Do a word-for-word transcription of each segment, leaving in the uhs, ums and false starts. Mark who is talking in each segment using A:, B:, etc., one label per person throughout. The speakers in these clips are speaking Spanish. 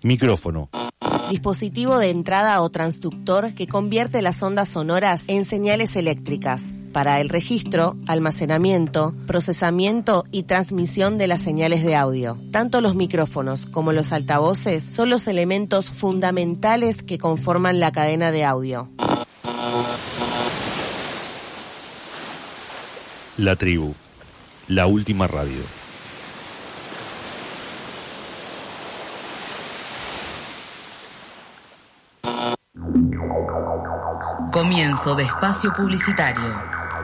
A: Micrófono.
B: Dispositivo de entrada o transductor que convierte las ondas sonoras en señales eléctricas para el registro, almacenamiento, procesamiento y transmisión de las señales de audio. Tanto los micrófonos como los altavoces son los elementos fundamentales que conforman la cadena de audio.
A: La tribu, la última radio.
C: Comienzo de espacio publicitario.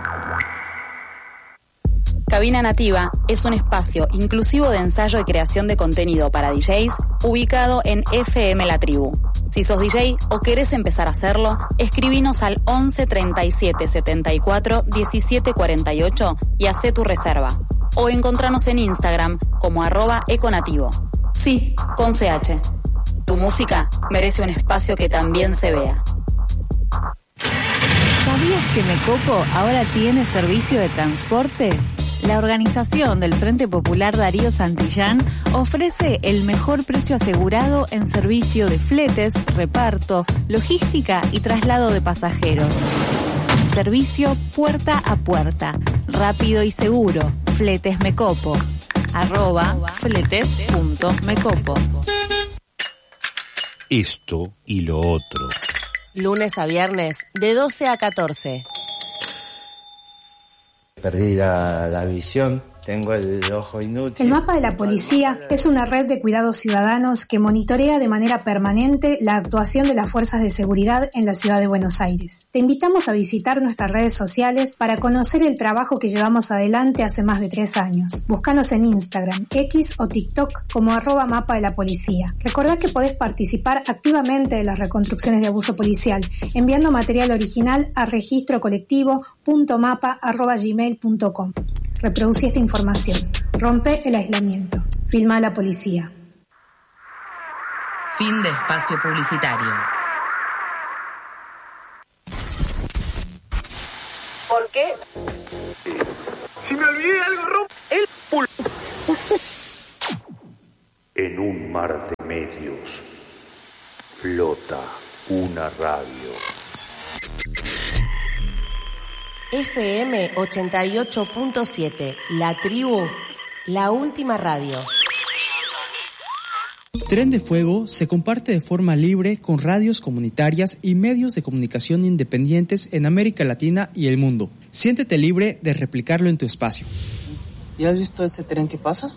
D: Cabina Nativa es un espacio inclusivo de ensayo y creación de contenido para D Js ubicado en F M La Tribu. Si sos D J o querés empezar a hacerlo, escribinos al once treinta y siete setenta y cuatro diecisiete cuarenta y ocho y hacé tu reserva. O encontranos en Instagram como arroba econativo. Sí, con C H. Tu música merece un espacio que también se vea.
E: ¿Sabías que Mecopo ahora tiene servicio de transporte? La organización del Frente Popular Darío Santillán ofrece el mejor precio asegurado en servicio de fletes, reparto, logística y traslado de pasajeros. Servicio puerta a puerta, rápido y seguro. Fletes Mecopo. Arroba fletes punto mecopo.
A: Esto y lo otro.
B: Lunes a viernes, de doce a catorce.
F: Perdí la, la visión, tengo el ojo inútil.
G: El Mapa de la Policía es una red de cuidados ciudadanos que monitorea de manera permanente la actuación de las fuerzas de seguridad en la ciudad de Buenos Aires. Te invitamos a visitar nuestras redes sociales para conocer el trabajo que llevamos adelante hace más de tres años. Búscanos en Instagram, X o TikTok como arroba Mapa de la Policía. Recordá que podés participar activamente de las reconstrucciones de abuso policial, enviando material original a registro colectivo punto mapa arroba gmail punto com. Reproducí esta información. Rompe el aislamiento. Filma a la policía.
C: Fin de espacio publicitario.
B: ¿Por qué?
H: Si me olvidé algo, rompe el pul...
A: En un mar de medios flota una radio.
B: F M ochenta y ocho punto siete, La Tribu, la última radio.
I: Tren de Fuego se comparte de forma libre con radios comunitarias y medios de comunicación independientes en América Latina y el mundo. Siéntete libre de replicarlo en tu espacio.
J: ¿Ya has visto este tren que pasa?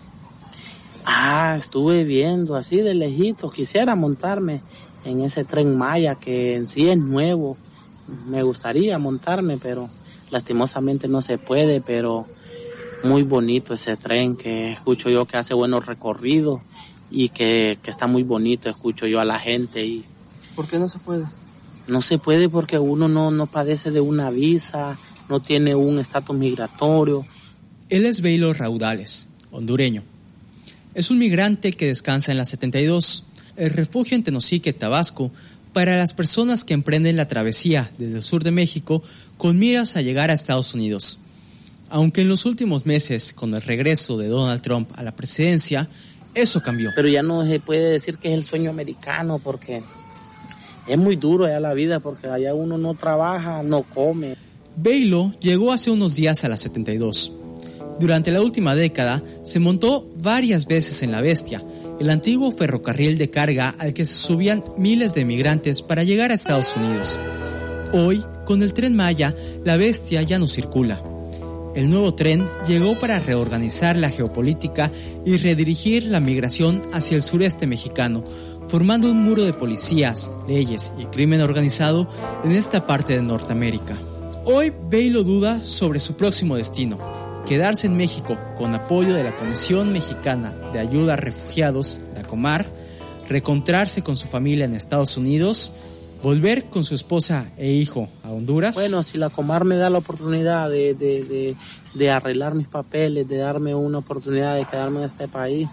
J: Ah, estuve viendo así de lejitos. Quisiera montarme en ese tren Maya que en sí es nuevo. Me gustaría montarme, pero lastimosamente no se puede, pero muy bonito ese tren que escucho yo que hace buenos recorridos y que, que está muy bonito, escucho yo a la gente. Y ¿por qué no se puede? No se puede porque uno no, no padece de una visa, no tiene un estatus migratorio.
I: Él es Beilo Raudales, hondureño. Es un migrante que descansa en la setenta y dos, el refugio en Tenosique, Tabasco, para las personas que emprenden la travesía desde el sur de México con miras a llegar a Estados Unidos. Aunque en los últimos meses, con el regreso de Donald Trump a la presidencia, eso cambió.
J: Pero ya no se puede decir que es el sueño americano porque es muy duro allá la vida, porque allá uno no trabaja, no come.
I: Beilo llegó hace unos días a la setenta y dos. Durante la última década se montó varias veces en La Bestia, el antiguo ferrocarril de carga al que se subían miles de migrantes para llegar a Estados Unidos. Hoy, con el Tren Maya, La Bestia ya no circula. El nuevo tren llegó para reorganizar la geopolítica y redirigir la migración hacia el sureste mexicano, formando un muro de policías, leyes y crimen organizado en esta parte de Norteamérica. Hoy, Beilo duda sobre su próximo destino. Quedarse en México con apoyo de la Comisión Mexicana de Ayuda a Refugiados, la Comar, reencontrarse con su familia en Estados Unidos, volver con su esposa e hijo a Honduras.
J: Bueno, si la Comar me da la oportunidad de, de, de, de arreglar mis papeles, de darme una oportunidad de quedarme en este país,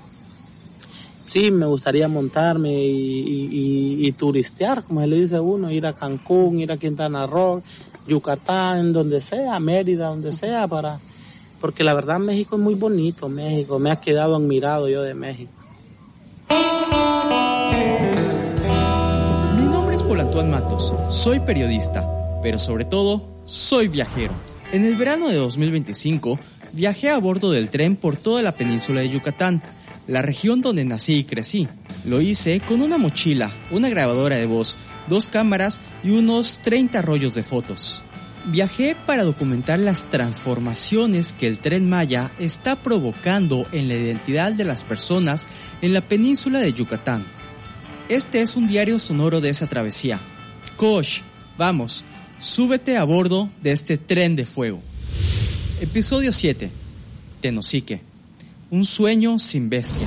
J: sí, me gustaría montarme y, y, y, y turistear, como se le dice uno, ir a Cancún, ir a Quintana Roo, Yucatán, donde sea, Mérida, donde sea, para... Porque la verdad México es muy bonito, México, me ha quedado admirado yo de México.
I: Paul Antoine Matos, soy periodista, pero sobre todo, soy viajero. En el verano de dos mil veinticinco, viajé a bordo del tren por toda la península de Yucatán, la región donde nací y crecí. Lo hice con una mochila, una grabadora de voz, dos cámaras y unos treinta rollos de fotos. Viajé para documentar las transformaciones que el Tren Maya está provocando en la identidad de las personas en la península de Yucatán. Este es un diario sonoro de esa travesía. Kosh, vamos, súbete a bordo de este tren de fuego. Episodio siete. Tenosique. Un sueño sin bestia.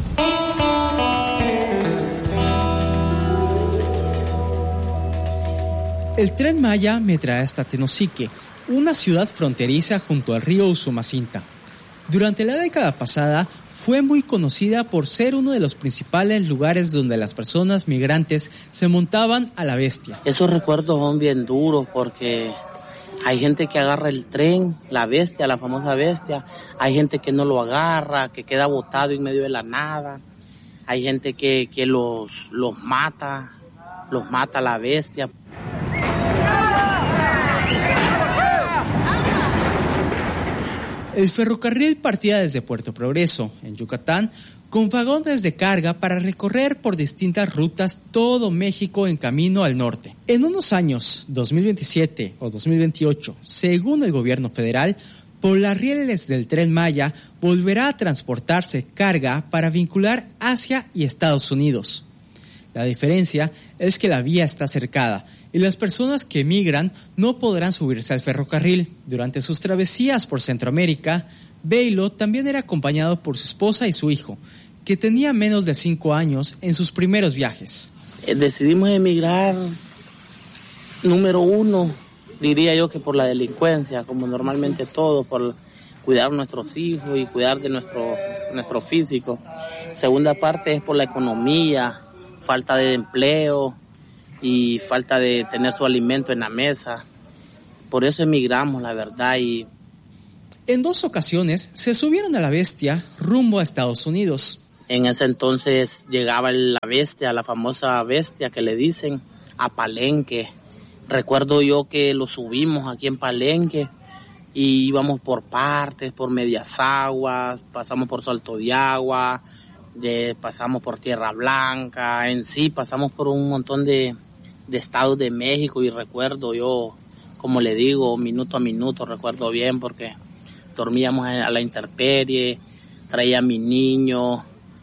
I: El Tren Maya me trae hasta Tenosique, una ciudad fronteriza junto al río Usumacinta. Durante la década pasada fue muy conocida por ser uno de los principales lugares donde las personas migrantes se montaban a la bestia.
J: Esos recuerdos son bien duros porque hay gente que agarra el tren, la bestia, la famosa bestia. Hay gente que no lo agarra, que queda botado en medio de la nada. Hay gente que, que los, los mata, los mata la bestia.
I: El ferrocarril partía desde Puerto Progreso, en Yucatán, con vagones de carga para recorrer por distintas rutas todo México en camino al norte. En unos años, dos mil veintisiete o dos mil veintiocho, según el gobierno federal, por las rieles del Tren Maya volverá a transportarse carga para vincular Asia y Estados Unidos. La diferencia es que la vía está cercada y las personas que migran no podrán subirse al ferrocarril. Durante sus travesías por Centroamérica, Beilo también era acompañado por su esposa y su hijo, que tenía menos de cinco años en sus primeros viajes.
J: Decidimos emigrar, número uno, diría yo que por la delincuencia, como normalmente todo, por cuidar a nuestros hijos y cuidar de nuestro, nuestro físico. Segunda parte es por la economía, falta de empleo y falta de tener su alimento en la mesa. Por eso emigramos, la verdad. Y
I: en dos ocasiones se subieron a la bestia rumbo a Estados Unidos.
J: En ese entonces llegaba la bestia, la famosa bestia que le dicen, a Palenque. Recuerdo yo que lo subimos aquí en Palenque y íbamos por partes, por Medias Aguas, pasamos por Salto de Agua, de, pasamos por Tierra Blanca, en sí pasamos por un montón de, de estados de México y recuerdo yo, como le digo, minuto a minuto, recuerdo bien porque dormíamos a la intemperie, traía a mi niño,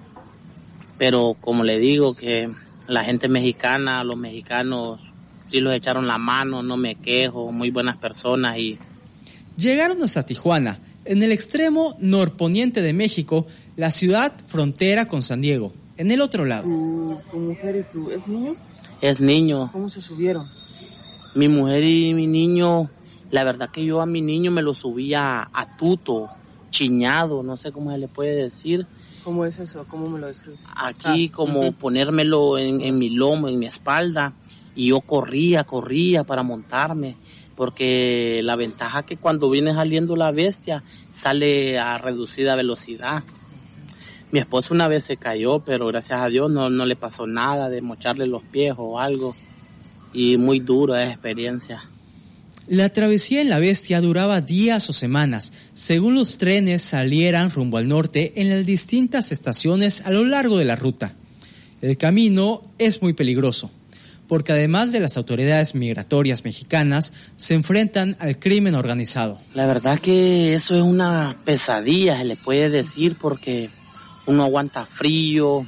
J: pero como le digo que la gente mexicana, los mexicanos sí los echaron la mano, no me quejo, muy buenas personas. Y
I: llegaron hasta Tijuana, en el extremo norponiente de México, la ciudad frontera con San Diego, en el otro lado.
K: ¿Tu, tu mujer y tú, es niño?
J: Es niño.
K: ¿Cómo se subieron?
J: Mi mujer y mi niño, la verdad que yo a mi niño me lo subía a tuto, chiñado, no sé cómo se le puede decir.
K: ¿Cómo es eso? ¿Cómo me lo describes?
J: Aquí
K: ah,
J: como
K: uh-huh.
J: ponérmelo en, en mi lomo, en mi espalda, y yo corría, corría para montarme. Porque la ventaja que cuando viene saliendo la bestia sale a reducida velocidad. Mi esposa una vez se cayó, pero gracias a Dios no, no le pasó nada de mocharle los pies o algo. Y muy dura esa experiencia.
I: La travesía en la bestia duraba días o semanas, según los trenes salieran rumbo al norte en las distintas estaciones a lo largo de la ruta. El camino es muy peligroso, porque además de las autoridades migratorias mexicanas, se enfrentan al crimen organizado.
J: La verdad que eso es una pesadilla, se le puede decir, porque uno aguanta frío,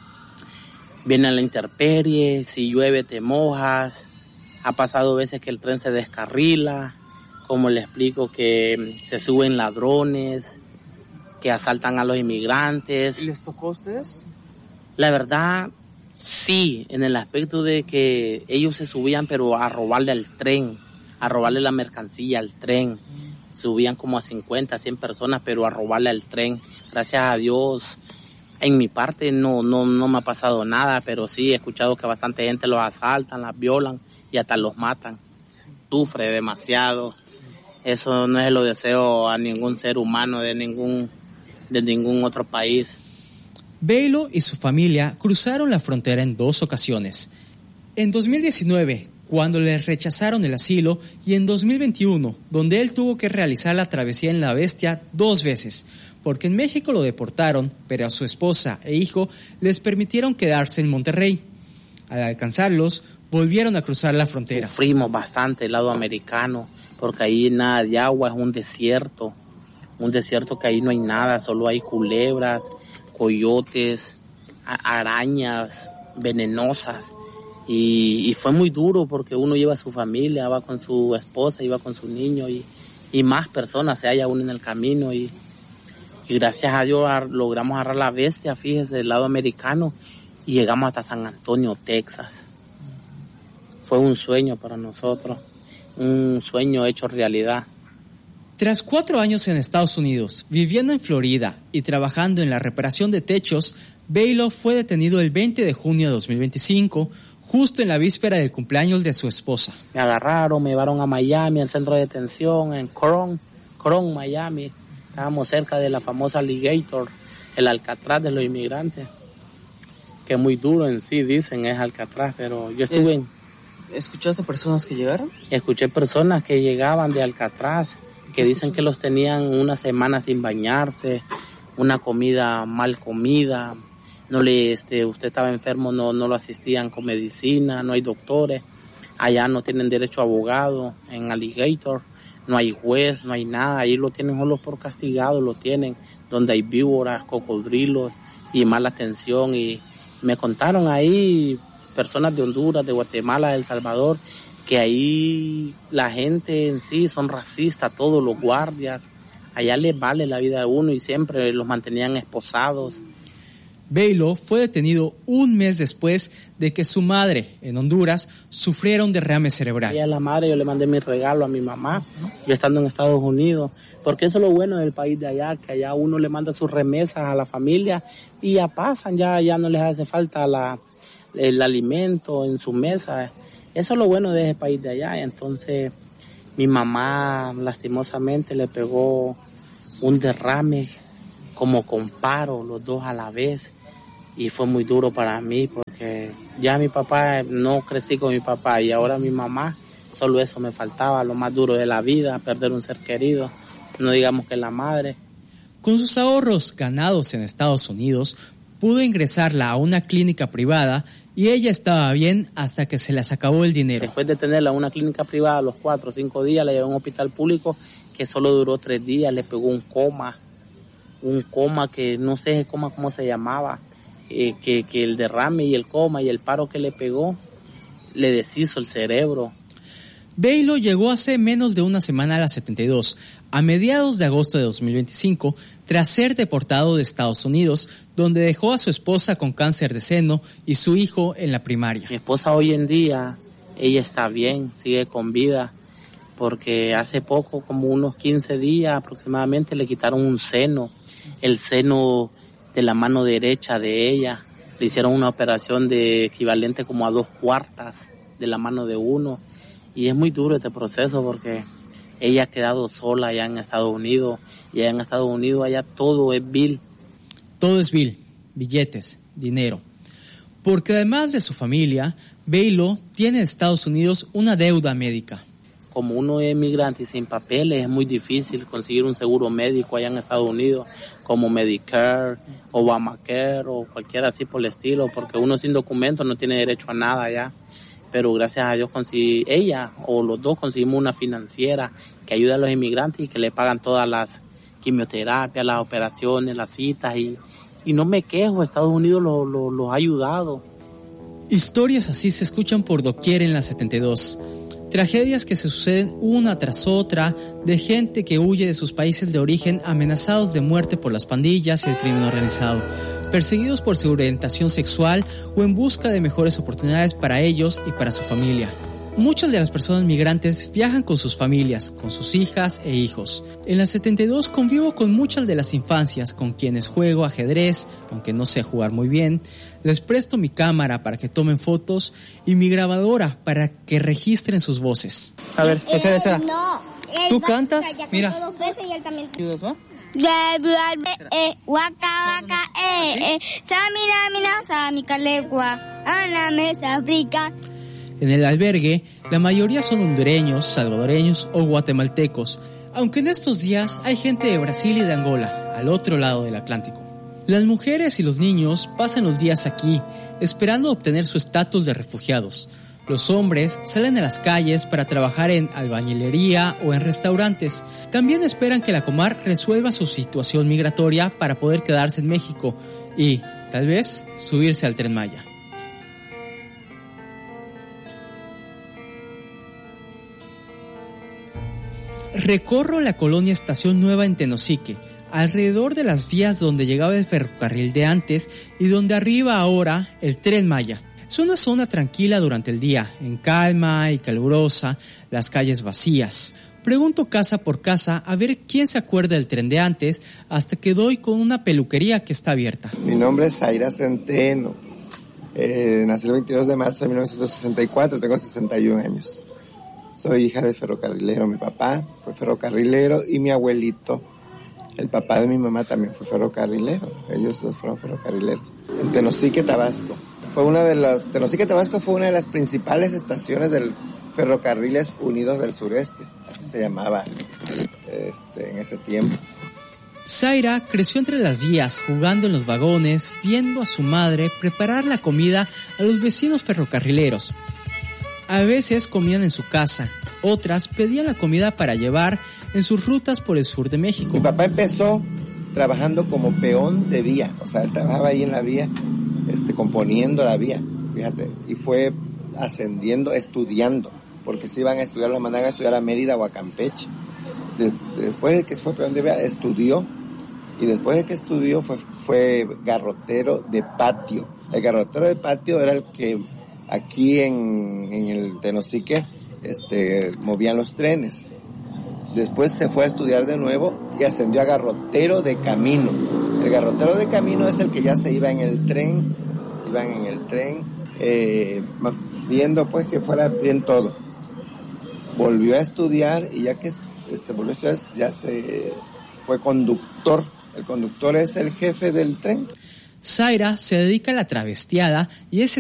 J: viene a la intemperie, si llueve te mojas, ha pasado veces que el tren se descarrila, como le explico, que se suben ladrones, que asaltan a los inmigrantes.
K: ¿Y les tocó a ustedes?
J: La verdad, sí, en el aspecto de que ellos se subían pero a robarle al tren, a robarle la mercancía al tren. Subían como a cincuenta, cien personas, pero a robarle al tren. Gracias a Dios, en mi parte no, no, no me ha pasado nada, pero sí he escuchado que bastante gente los asaltan, las violan y hasta los matan. Sufre demasiado. Eso no es lo deseo a ningún ser humano de ningún, de ningún otro país.
I: Beilo y su familia cruzaron la frontera en dos ocasiones. En dos mil diecinueve, cuando le rechazaron el asilo, y en dos mil veintiuno, donde él tuvo que realizar la travesía en la Bestia dos veces, porque en México lo deportaron, pero a su esposa e hijo les permitieron quedarse en Monterrey. Al alcanzarlos, volvieron a cruzar la frontera.
J: Sufrimos bastante el lado americano, porque ahí nada de agua, es un desierto, un desierto que ahí no hay nada, solo hay culebras, coyotes, arañas venenosas. Y, y fue muy duro porque uno lleva a su familia, va con su esposa, iba con su niño y, y más personas se halla uno en el camino. Y, y gracias a Dios logramos agarrar la Bestia, fíjese, del lado americano, y llegamos hasta San Antonio, Texas. Fue un sueño para nosotros, un sueño hecho realidad.
I: Tras cuatro años en Estados Unidos, viviendo en Florida y trabajando en la reparación de techos, Bailo fue detenido el veinte de junio de dos mil veinticinco, justo en la víspera del cumpleaños de su esposa.
J: Me agarraron, me llevaron a Miami, al centro de detención, en Cron, Cron, Miami. Estábamos cerca de la famosa Alligator, el Alcatraz de los inmigrantes. Que muy duro en sí, dicen, es Alcatraz, pero yo estuve en...
K: ¿Escuchaste personas que llegaron?
J: Escuché personas que llegaban de Alcatraz, que dicen que los tenían una semana sin bañarse, una comida mal comida. No le, este, usted estaba enfermo, no, no lo asistían con medicina, no hay doctores, allá no tienen derecho a abogado, en Alligator no hay juez, no hay nada, ahí lo tienen solo por castigado, lo tienen, donde hay víboras, cocodrilos y mala atención. Y me contaron ahí personas de Honduras, de Guatemala, de El Salvador, que ahí la gente en sí son racistas, todos los guardias, allá les vale la vida de uno y siempre los mantenían esposados.
I: Bailo fue detenido un mes después de que su madre, en Honduras, sufriera un derrame cerebral.
J: Ella, la madre, yo le mandé mi regalo a mi mamá, yo estando en Estados Unidos, porque eso es lo bueno del país de allá, que allá uno le manda sus remesas a la familia y ya pasan, ya, ya no les hace falta la, el alimento en su mesa. Eso es lo bueno de ese país de allá. Entonces, mi mamá lastimosamente le pegó un derrame como con paro, los dos a la vez. Y fue muy duro para mí porque ya mi papá, no crecí con mi papá y ahora mi mamá, solo eso me faltaba, lo más duro de la vida, perder un ser querido, no digamos que la madre.
I: Con sus ahorros ganados en Estados Unidos, pudo ingresarla a una clínica privada y ella estaba bien hasta que se les acabó el dinero.
J: Después de tenerla en una clínica privada a los cuatro o cinco días, la llevé a un hospital público que solo duró tres días, le pegó un coma, un coma que no sé cómo, cómo se llamaba. Eh, que, que el derrame y el coma y el paro que le pegó le deshizo el cerebro.
I: Bailo llegó hace menos de una semana a la setenta y dos, a mediados de agosto de dos mil veinticinco, tras ser deportado de Estados Unidos, donde dejó a su esposa con cáncer de seno y su hijo en la primaria.
J: Mi esposa hoy en día, ella está bien, sigue con vida, porque hace poco, como unos quince días aproximadamente, le quitaron un seno, el seno de la mano derecha de ella. Le hicieron una operación de equivalente como a dos cuartas de la mano de uno. Y es muy duro este proceso porque ella ha quedado sola allá en Estados Unidos. Y allá en Estados Unidos allá todo es bill.
I: Todo es bill, billetes, dinero. Porque además de su familia, Bailo tiene en Estados Unidos una deuda médica.
J: Como uno es inmigrante y sin papeles, es muy difícil conseguir un seguro médico allá en Estados Unidos, como Medicare, Obamacare o cualquiera así por el estilo, porque uno sin documentos no tiene derecho a nada allá. Pero gracias a Dios conseguí, ella o los dos conseguimos una financiera que ayuda a los inmigrantes y que le pagan todas las quimioterapias, las operaciones, las citas y, y no me quejo, Estados Unidos los lo, lo ha ayudado.
I: Historias así se escuchan por doquier en la setenta y dos. Tragedias que se suceden una tras otra de gente que huye de sus países de origen amenazados de muerte por las pandillas y el crimen organizado, perseguidos por su orientación sexual o en busca de mejores oportunidades para ellos y para su familia. Muchas de las personas migrantes viajan con sus familias, con sus hijas e hijos. En la setenta y dos convivo con muchas de las infancias con quienes juego ajedrez, aunque no sé jugar muy bien. Les presto mi cámara para que tomen fotos y mi grabadora para que registren sus voces.
K: A ver, esa, esa.
L: No,
I: ¿Tú cantas? Mira.
K: ¿Ayudas, va?
L: Eh, waka waka eh eh samina mina samika legua ana mesa africa.
I: En el albergue, la mayoría son hondureños, salvadoreños o guatemaltecos, aunque en estos días hay gente de Brasil y de Angola, al otro lado del Atlántico. Las mujeres y los niños pasan los días aquí, esperando obtener su estatus de refugiados. Los hombres salen a las calles para trabajar en albañilería o en restaurantes. También esperan que la Comar resuelva su situación migratoria para poder quedarse en México y, tal vez, subirse al Tren Maya. Recorro la colonia Estación Nueva en Tenosique, alrededor de las vías donde llegaba el ferrocarril de antes y donde arriba ahora el Tren Maya. Es una zona tranquila durante el día, en calma y calurosa, las calles vacías. Pregunto casa por casa a ver quién se acuerda del tren de antes, hasta que doy con una peluquería que está abierta.
M: Mi nombre es Zaira Centeno, eh, nací el veintidós de marzo de mil novecientos sesenta y cuatro, tengo sesenta y un años. Soy hija de ferrocarrilero, mi papá fue ferrocarrilero y mi abuelito, el papá de mi mamá, también fue ferrocarrilero, ellos dos fueron ferrocarrileros. En Tenosique, Tabasco. Fue una de las, Tenosique, Tabasco fue una de las principales estaciones del Ferrocarriles Unidos del Sureste, así se llamaba este, en ese tiempo.
I: Zaira creció entre las vías, jugando en los vagones, viendo a su madre preparar la comida a los vecinos ferrocarrileros. A veces comían en su casa, otras pedían la comida para llevar en sus rutas por el sur de México.
M: Mi papá empezó trabajando como peón de vía, o sea, él trabajaba ahí en la vía, este, componiendo la vía, fíjate, y fue ascendiendo, estudiando, porque se iban a estudiar, los mandaban a estudiar a Mérida o a Campeche. De, después de que fue peón de vía, estudió, y después de que estudió fue, fue garrotero de patio. El garrotero de patio era el que aquí en, en el Tenosique este, movían los trenes. Después se fue a estudiar de nuevo y ascendió a garrotero de camino. El garrotero de camino es el que ya se iba en el tren, iban en el tren, eh, viendo pues que fuera bien todo. Volvió a estudiar y ya que este, volvió a estudiar ya se fue conductor. El conductor es el jefe del tren.
I: Zaira se dedica a la travestiada y es